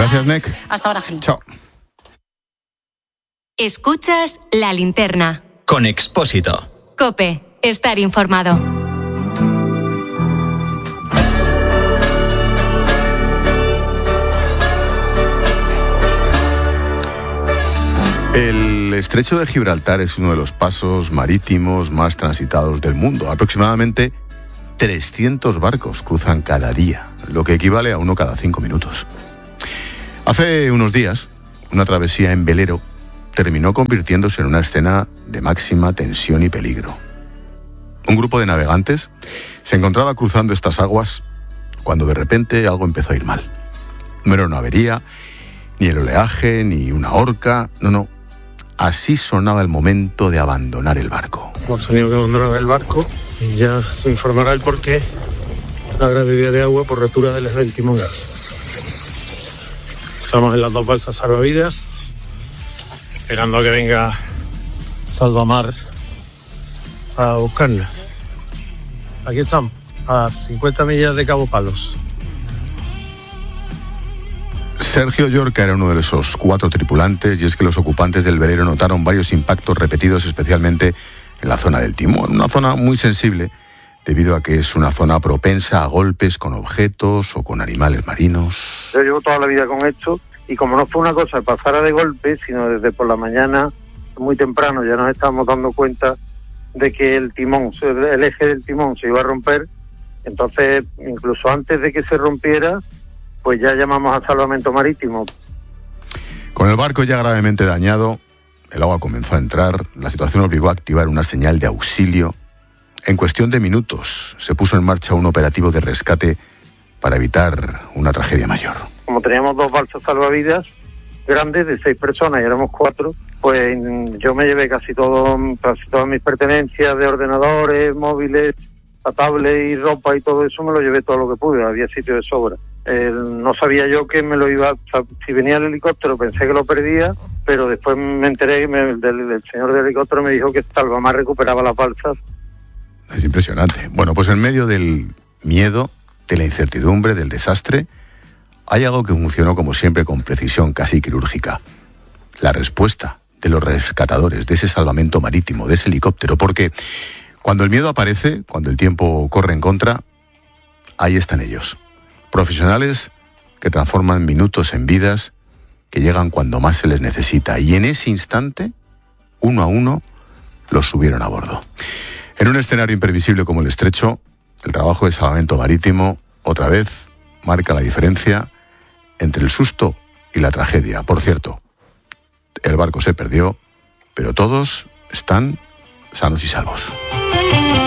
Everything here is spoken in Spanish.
Gracias, Nek. Hasta ahora, Gil. Chao. Escuchas La Linterna. Con Expósito. COPE. Estar informado. El estrecho de Gibraltar es uno de los pasos marítimos más transitados del mundo. Aproximadamente 300 barcos cruzan cada día, lo que equivale a uno cada 5 minutos. Hace unos días, una travesía en velero terminó convirtiéndose en una escena de máxima tensión y peligro. Un grupo de navegantes se encontraba cruzando estas aguas cuando de repente algo empezó a ir mal. No era una avería, ni el oleaje, ni una orca, no. Así sonaba el momento de abandonar el barco. Hemos tenido que abandonar el barco y ya se informará el porqué. La grave vía de agua por rotura del eje del timón. Estamos en las 2 balsas salvavidas, esperando a que venga Salvamar a buscarnos. Aquí estamos, a 50 millas de Cabo Palos. Sergio Llorca era uno de esos 4 tripulantes, y es que los ocupantes del velero notaron varios impactos repetidos, especialmente en la zona del timón, una zona muy sensible debido a que es una zona propensa a golpes con objetos o con animales marinos. Yo llevo toda la vida con esto, y como no fue una cosa que pasara de golpe, sino desde por la mañana, muy temprano, ya nos estábamos dando cuenta de que el eje del timón se iba a romper. Entonces, incluso antes de que se rompiera, pues ya llamamos a salvamento marítimo. Con el barco ya gravemente dañado, el agua comenzó a entrar, la situación obligó a activar una señal de auxilio. En cuestión de minutos se puso en marcha un operativo de rescate para evitar una tragedia mayor. Como teníamos 2 balsas salvavidas grandes de 6 personas y éramos 4, pues yo me llevé casi todas mis pertenencias de ordenadores, móviles, la tablet y ropa y todo eso, me lo llevé todo lo que pude, había sitio de sobra. No sabía yo que me lo iba, si venía el helicóptero pensé que lo perdía, pero después me enteré del señor del helicóptero me dijo que Salvamar recuperaba las balsas. Es impresionante. Bueno, pues en medio del miedo, de la incertidumbre, del desastre, hay algo que funcionó como siempre con precisión casi quirúrgica. La respuesta de los rescatadores, de ese salvamento marítimo, de ese helicóptero, porque cuando el miedo aparece, cuando el tiempo corre en contra, ahí están ellos. Profesionales que transforman minutos en vidas, que llegan cuando más se les necesita. Y en ese instante, uno a uno, los subieron a bordo. En un escenario imprevisible como el estrecho, el trabajo de salvamento marítimo, otra vez, marca la diferencia entre el susto y la tragedia. Por cierto, el barco se perdió, pero todos están sanos y salvos.